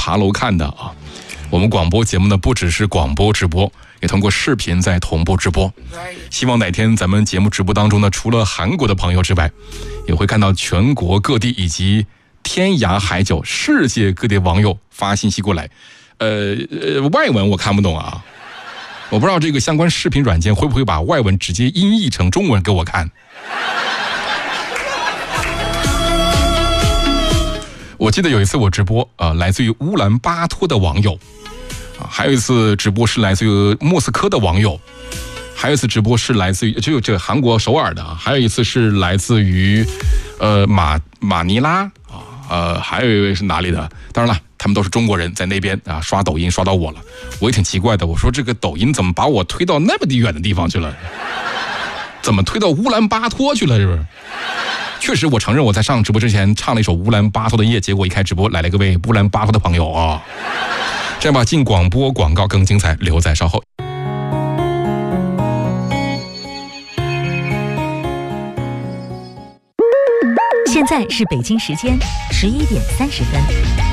爬楼看的啊。我们广播节目呢，不只是广播直播，也通过视频在同步直播。希望哪天咱们节目直播当中呢，除了韩国的朋友之外，也会看到全国各地以及天涯海角、世界各地网友发信息过来。外文我看不懂啊，我不知道这个相关视频软件会不会把外文直接音译成中文给我看。我记得有一次我直播来自于乌兰巴托的网友还有一次直播是来自于莫斯科的网友，还有一次直播是来自于就这个韩国首尔的还有一次是来自于马尼拉还有一位是哪里的？当然了，他们都是中国人，在那边刷抖音刷到我了，我也挺奇怪的，我说这个抖音怎么把我推到那么远的地方去了？怎么推到乌兰巴托去了？是不是？确实，我承认我在上直播之前唱了一首乌兰巴托的夜，结果一开直播来了一位乌兰巴托的朋友啊。这样吧，进广播广告更精彩，留在稍后。 现在是北京时间11点30分。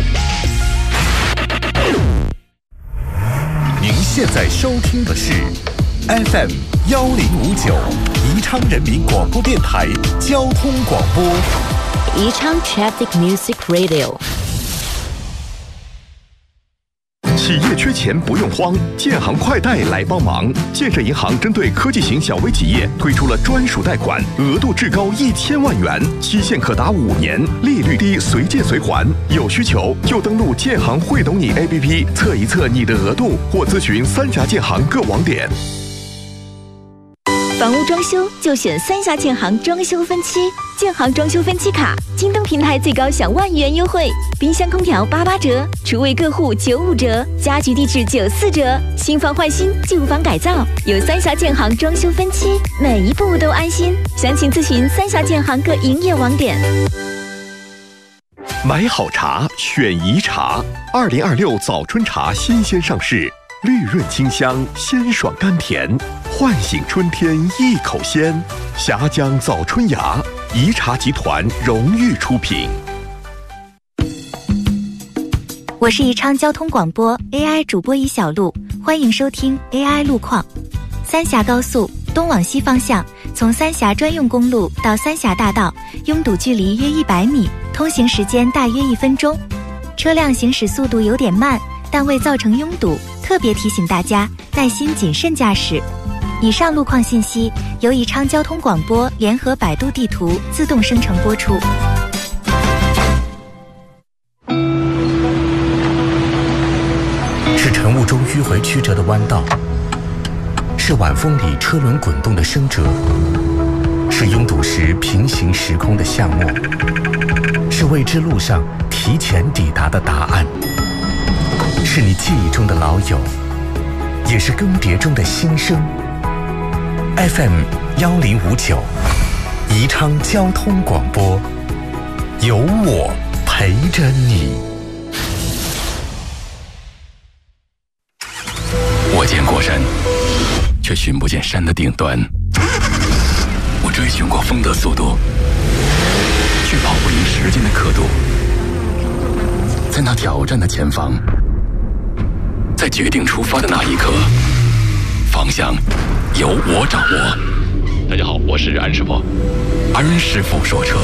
您现在收听的是 FM1059 宜昌人民广播电台交通广播。 宜昌 Traffic Music Radio。 企业缺钱不用慌，建行快贷来帮忙。建设银行针对科技型小微企业推出了专属贷款，额度至高1000万元，期限可达5年，利率低，随借随还。有需求就登录建行会懂你 APP 测一测你的额度，或咨询3峡建行各网点。 房屋装修就选3峡建行装修分期，建行装修分期卡，京东平台最高享10000元优惠，冰箱空调88折，厨卫各户95折，家居地质94折，新房换新，旧房改造，有3峡建行装修分期，每一步都安心。详情咨询3峡建行各营业网点。 买好茶，选宜茶。2026早春茶新鲜上市，绿润清香，鲜爽甘甜，唤醒春天一口鲜。峡江早春芽，宜茶集团荣誉出品。 我是宜昌交通广播 AI 主播尹小璐，欢迎收听 AI 路况。3峡高速东往西方向，从3峡专用公路到3峡大道，拥堵距离约100米，通行时间大约1分钟，车辆行驶速度有点慢，但未造成拥堵，特别提醒大家耐心谨慎驾驶。以上路况信息由宜昌交通广播联合百度地图自动生成播出。 是晨雾中迂回曲折的弯道，是晚风里车轮滚动的声折，是拥堵时平行时空的巷陌，是未知路上提前抵达的答案，是你记忆中的老友，也是更迭中的新生。FM1059 宜昌交通广播，有我陪着你。 我见过山，却寻不见山的顶端。我追寻过风的速度，却跑不赢时间的刻度。在那挑战的前方，在决定出发的那一刻，方向由我掌握。大家好，我是安师傅。安师傅说车。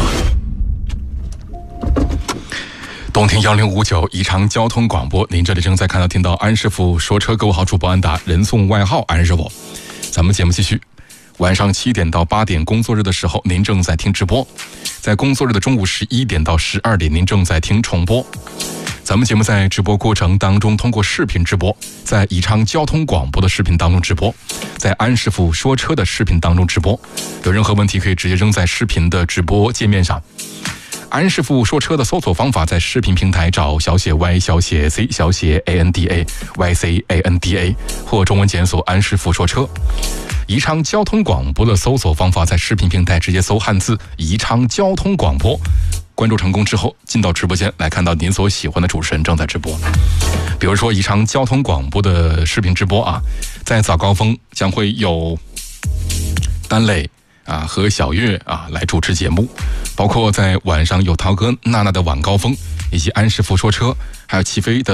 动听1059宜昌交通广播，您这里正在听到安师傅说车。各位好，主播安达，人送外号安师傅。咱们节目继续，晚上7点到8点工作日的时候，您正在听直播；在工作日的中午11点到12点，您正在听重播。咱们节目在直播过程当中通过视频直播，在宜昌交通广播的视频当中直播，在安师傅说车的视频当中直播。有任何问题可以直接扔在视频的直播界面上。安师傅说车的搜索方法，在视频平台找小写 Y 小写 C 小写 ANDA YCANDA 或中文检索安师傅说车。宜昌交通广播的搜索方法，在视频平台直接搜汉字宜昌交通广播，关注成功之后，进到直播间来看到您所喜欢的主持人正在直播。比如说宜昌交通广播的视频直播啊，在早高峰将会有丹磊和小月来主持节目，包括在晚上有涛哥娜娜的晚高峰，以及安师傅说车，还有齐飞的